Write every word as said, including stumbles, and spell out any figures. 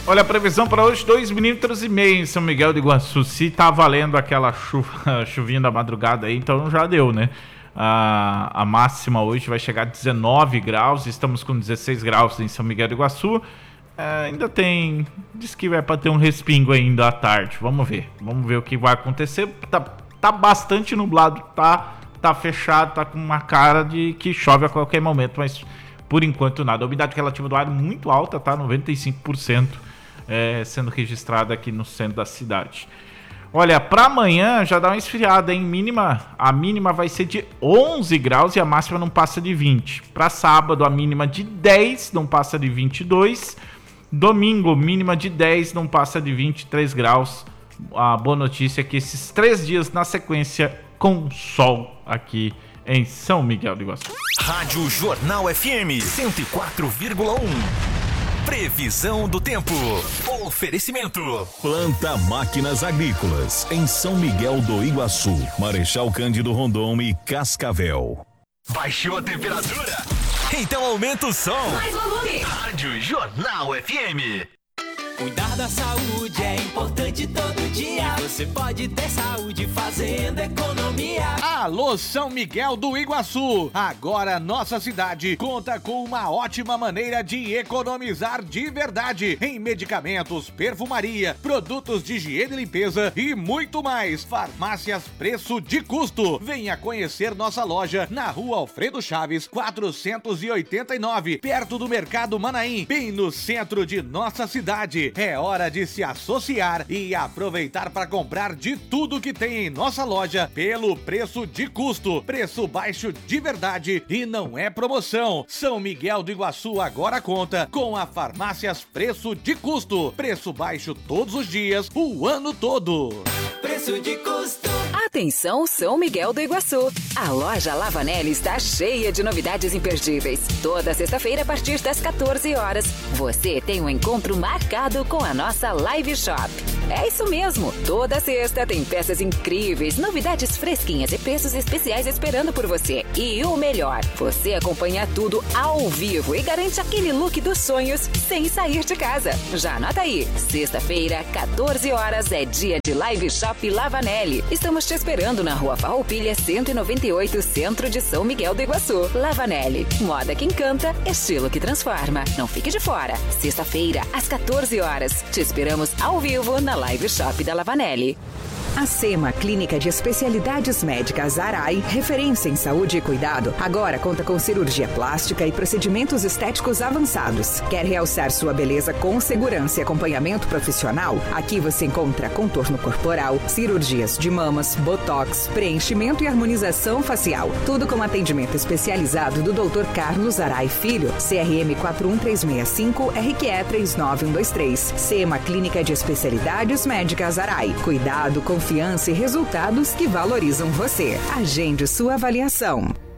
Olha, a previsão para hoje, dois milímetros e meio em São Miguel do Iguaçu. Se tá valendo aquela chuva, chuvinha da madrugada aí, então já deu, né? A, a máxima hoje vai chegar a dezenove graus, estamos com dezesseis graus em São Miguel do Iguaçu. É, ainda tem, diz que vai para ter um respingo ainda à tarde, vamos ver. Vamos ver o que vai acontecer. Tá, tá bastante nublado, tá, tá fechado, tá com uma cara de que chove a qualquer momento, mas por enquanto nada. A umidade relativa do ar é muito alta, tá? noventa e cinco por cento. É, sendo registrada aqui no centro da cidade. Olha, para amanhã já dá uma esfriada, hein? Mínima, a mínima vai ser de onze graus e a máxima não passa de vinte. Para sábado, a mínima de dez, não passa de vinte e dois. Domingo, mínima de dez, não passa de vinte e três graus. A boa notícia é que esses três dias na sequência com sol aqui em São Miguel do Iguaçu. Rádio Jornal F M cento e quatro vírgula um. Previsão do tempo. Oferecimento. Planta Máquinas Agrícolas em São Miguel do Iguaçu, Marechal Cândido Rondon e Cascavel. Baixou a temperatura? Então aumenta o som. Mais volume. Rádio Jornal F M. Cuidar da saúde é importante todo dia. Você pode ter saúde fazendo economia. Alô, São Miguel do Iguaçu. Agora nossa cidade conta com uma ótima maneira de economizar de verdade em medicamentos, perfumaria, produtos de higiene e limpeza e muito mais. Farmácias Preço de Custo. Venha conhecer nossa loja na Rua Alfredo Chaves, quatrocentos e oitenta e nove, perto do Mercado Manaim, bem no centro de nossa cidade. É hora de se associar e aproveitar para comprar de tudo que tem em nossa loja pelo preço de custo. Preço baixo de verdade e não é promoção. São Miguel do Iguaçu agora conta com a Farmácias Preço de Custo. Preço baixo todos os dias, o ano todo. Preço de custo. Atenção, São Miguel do Iguaçu. A loja Lavanelli está cheia de novidades imperdíveis. Toda sexta-feira a partir das quatorze horas, você tem um encontro marcado com a nossa Live Shop. É isso mesmo, toda sexta tem peças incríveis, novidades fresquinhas e preços especiais esperando por você. E o melhor, você acompanha tudo ao vivo e garante aquele look dos sonhos sem sair de casa. Já anota aí, sexta-feira, quatorze horas, é dia de Live Shop Lavanelli. Estamos te esperando na Rua Farroupilha cento e noventa e oito, centro de São Miguel do Iguaçu. Lavanelli, moda que encanta, estilo que transforma. Não fique de fora. Sexta-feira, às quatorze horas. Te esperamos ao vivo na Live Shop da Lavanelli. A SEMA, Clínica de Especialidades Médicas Arai, referência em saúde e cuidado, agora conta com cirurgia plástica e procedimentos estéticos avançados. Quer realçar sua beleza com segurança e acompanhamento profissional? Aqui você encontra contorno corporal, cirurgias de mamas, botox, preenchimento e harmonização facial. Tudo com atendimento especializado do doutor Carlos Arai Filho, C R M quatro um três seis cinco, R Q E três nove um dois três. SEMA, Clínica de Especialidades Médicas Arai. Cuidado, confiança e resultados que valorizam você. Agende sua avaliação.